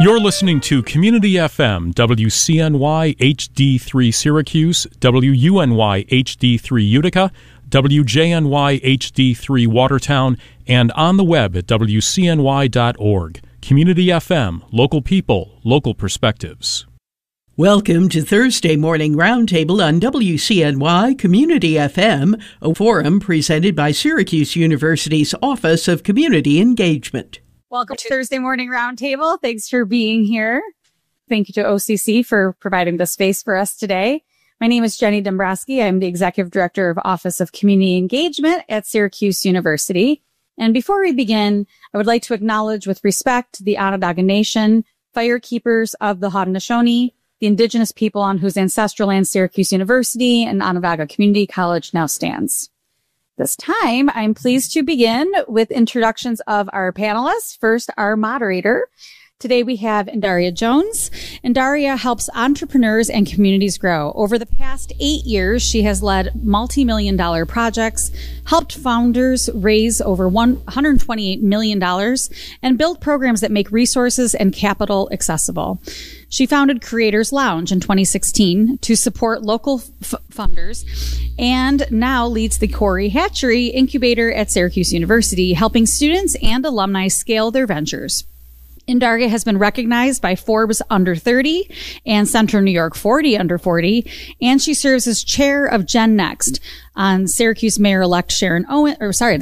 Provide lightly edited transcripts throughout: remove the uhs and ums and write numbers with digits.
You're listening to Community FM, WCNY HD3 Syracuse, WUNY HD3 Utica, WJNY HD3 Watertown, and on the web at WCNY.org. Community FM, local people, local perspectives. Welcome to Thursday Morning Roundtable on WCNY Community FM, a forum presented by Syracuse University's Office of Community Engagement. Welcome to Thursday Morning Roundtable. Thanks for being here. Thank you to OCC for providing the space for us today. My name is Jenny Dombrowski. I'm the Executive Director of Office of Community Engagement at Syracuse University. And before we begin, I would like to acknowledge with respect the Onondaga Nation, fire keepers of the Haudenosaunee, the indigenous people on whose ancestral land Syracuse University and Onondaga Community College now stands. This time, I'm pleased to begin with introductions of our panelists. First, our moderator. Today, we have Indaria Jones. Indaria helps entrepreneurs and communities grow. Over the past 8 years, she has led multi-million-dollar projects, helped founders raise over $128 million, and build programs that make resources and capital accessible. She founded Creators Lounge in 2016 to support local funders, and now leads the Corey Hatchery Incubator at Syracuse University, helping students and alumni scale their ventures. Indaria has been recognized by Forbes Under 30 and Central New York 40 Under 40, and she serves as chair of Gen Next on Syracuse Mayor-elect Sharon Owens,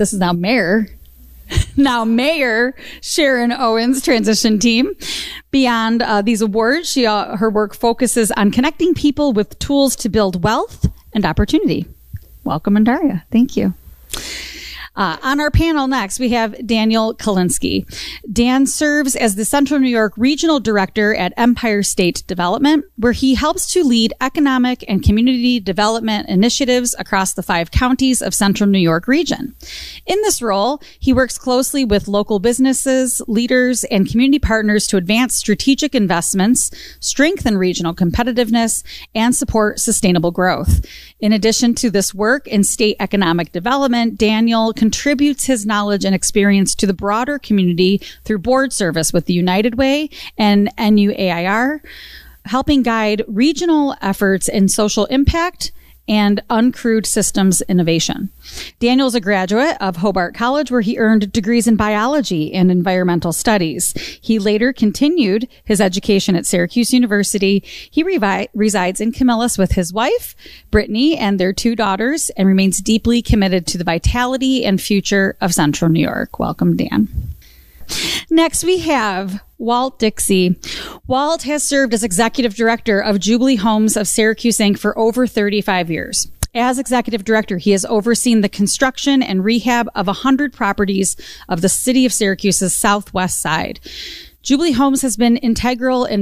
Mayor Sharon Owens' transition team. Beyond these awards, her work focuses on connecting people with tools to build wealth and opportunity. Welcome, Indaria. Thank you. On our panel next, we have Daniel Kalinsky. Dan serves as the Central New York Regional Director at Empire State Development, where he helps to lead economic and community development initiatives across the 5 counties of Central New York region. In this role, he works closely with local businesses, leaders, and community partners to advance strategic investments, strengthen regional competitiveness, and support sustainable growth. In addition to this work in state economic development, Daniel contributes his knowledge and experience to the broader community through board service with the United Way and NUAIR, helping guide regional efforts in social impact and uncrewed systems innovation. Daniel is a graduate of Hobart College, where he earned degrees in biology and environmental studies. He later continued his education at Syracuse University. He resides in Camillus with his wife, Brittany, and their 2 daughters, and remains deeply committed to the vitality and future of Central New York. Welcome, Dan. Next, we have Walt Dixie. Walt has served as Executive Director of Jubilee Homes of Syracuse, Inc. for over 35 years. As Executive Director, he has overseen the construction and rehab of 100 properties of the city of Syracuse's southwest side. Jubilee Homes has been integral in